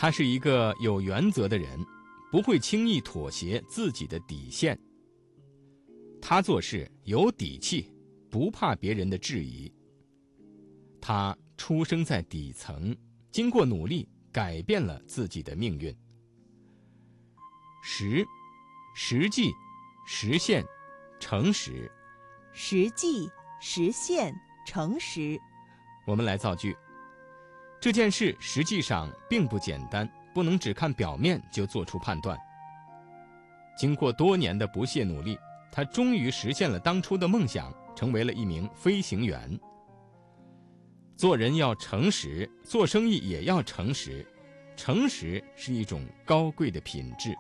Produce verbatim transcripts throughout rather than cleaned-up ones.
他是一个有原则的人，不会轻易妥协自己的底线。他做事有底气，不怕别人的质疑。他出生在底层，经过努力改变了自己的命运。实，实际，实现，诚实。 实际、实现、诚实。 我们来造句。这件事实际上并不简单，不能只看表面就做出判断。经过多年的不懈努力，他终于实现了当初的梦想，成为了一名飞行员。做人要诚实，做生意也要诚实。诚实是一种高贵的品质。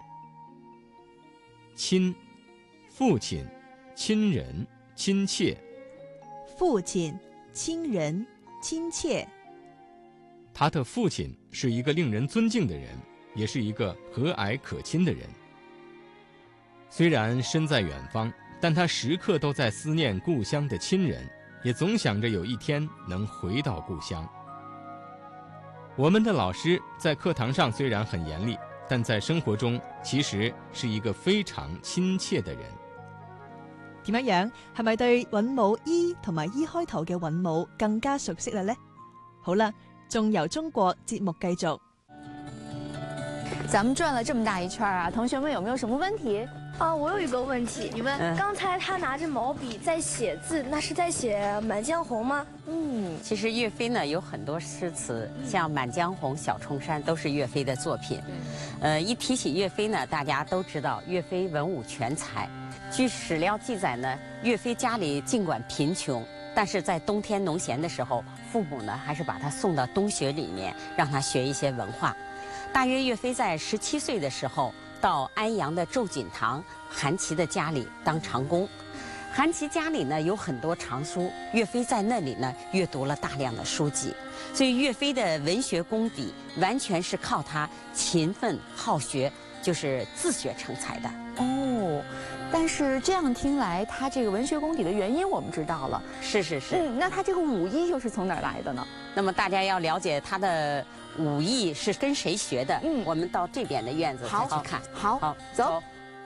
亲，父亲、亲人、亲切。 父亲、亲人、亲切。 他的父亲是一个令人尊敬的人，也是一个和蔼可亲的人。虽然身在远方，但他时刻都在思念故乡的亲人，也总想着有一天能回到故乡。我们的老師在課堂上雖然很嚴厲，但在生活中其實是一個非常親切的人。 點樣樣？係咪對韻母 E 同埋 E 開頭嘅韻母更加熟悉啦呢？好啦，仲由中國節目繼續。 咱們轉了這麼大一圈啊，同學們有沒有什麼問題？ 啊，我有一個問題，你問， 嗯、 剛才他拿着毛筆在寫字，那是在寫《滿江紅》嗎？ 嗯，其實岳飛呢有很多詩詞，像《滿江紅》《小重山》都是岳飛的作品。呃，一提起岳飛呢，大家都知道岳飛文武全才。據史料記載呢，岳飛家裡儘管貧窮，但是在冬天農閒的時候，父母呢還是把他送到東學裡面，讓他學一些文化。大約岳飛在十七歲的時候，到安陽的晝錦堂韓琦的家裡當長工。韓琦家裡呢有很多藏書，岳飛在那裡呢閱讀了大量的書籍，所以岳飛的文學功底完全是靠他勤奮好學，就是自學成才的。 哦，但是這樣聽來，他這個文學功底的原因我們知道了。 是是是。 嗯，那他這個武藝又是從哪兒來的呢？ 那麼大家要了解他的武藝是跟誰學的，嗯，我們到這邊的院子再去看。 好，好，走。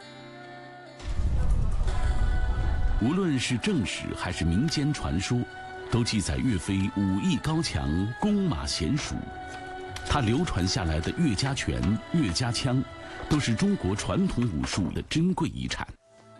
無論是正史還是民間傳說，都記載岳飛武藝高強，弓馬嫻熟。他流傳下來的岳家拳、岳家槍，都是中國傳統武術的珍貴遺產。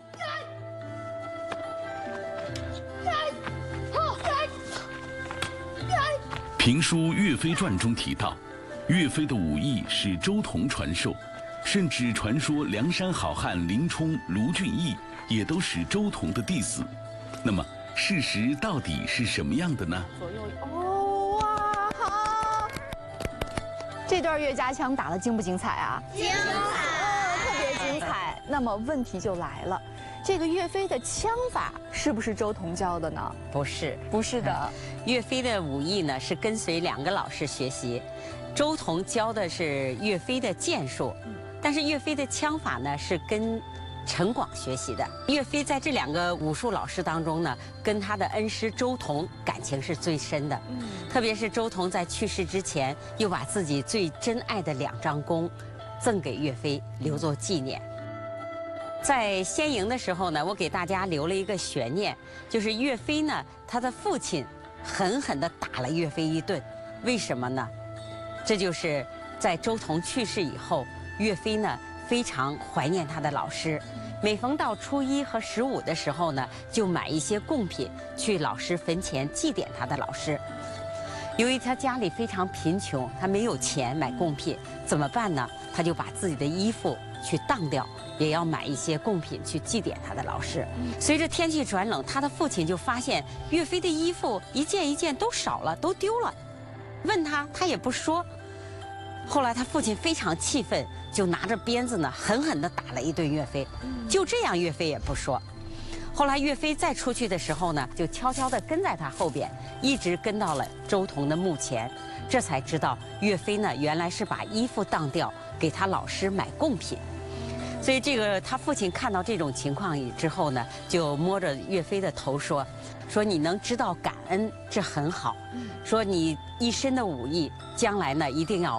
評書《岳飛傳》中提到，岳飛的武藝是周同傳授，甚至傳說梁山好漢林沖、盧俊義也都是周同的弟子。那麼事實到底是什麼樣的呢？ 左右哦，哇，好！這段岳家槍打得精不精彩啊？ 精彩， 哦，特別精彩。那麼問題就來了，這個岳飛的槍法是不是周同教的呢？ 不是， 不是的。 岳飛的武藝呢是跟隨兩個老師學習，周同教的是岳飛的劍術，但是岳飛的槍法呢是跟陳廣學習的。岳飛在這兩個武術老師當中呢，跟他的恩師周同感情是最深的。嗯，特別是周同在去世之前，又把自己最珍愛的兩張弓贈給岳飛，留作紀念。在先營的時候呢，我給大家留了一個懸念，就是岳飛呢，他的父親狠狠地打了岳飛一頓，為什麼呢？這就是在周同去世以後，岳飛呢非常懷念他的老師，每逢到初一和十五的時候呢，就買一些貢品去老師墳前祭奠他的老師。由於他家裡非常貧窮，他沒有錢買貢品，怎麼辦呢？他就把自己的衣服去當掉，也要買一些貢品去祭奠他的老師。隨着天氣轉冷，他的父親就發現岳飛的衣服一件一件都少了，都丟了。問他，他也不說。後來他父親非常氣憤，就拿着鞭子呢，狠狠地打了一頓岳飛。就這樣，岳飛也不說。後來岳飛再出去的時候呢，就悄悄地跟在他後邊，一直跟到了周同的墓前，這才知道岳飛呢原來是把衣服當掉，給他老師買貢品。所以這個他父親看到這種情況之後呢，就摸着岳飛的頭說：說你能知道感恩，這很好。說你一身的武藝，將來呢一定要